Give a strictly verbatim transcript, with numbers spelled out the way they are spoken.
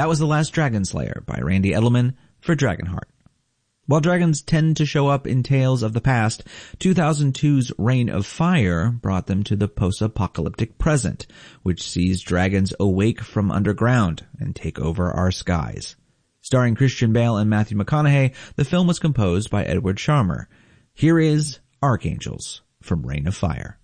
That was The Last Dragon Slayer by Randy Edelman for Dragonheart. While dragons tend to show up in tales of the past, two thousand two's Reign of Fire brought them to the post-apocalyptic present, which sees dragons awake from underground and take over our skies. Starring Christian Bale and Matthew McConaughey, the film was composed by Edward Sharma. Here is Archangels from Reign of Fire.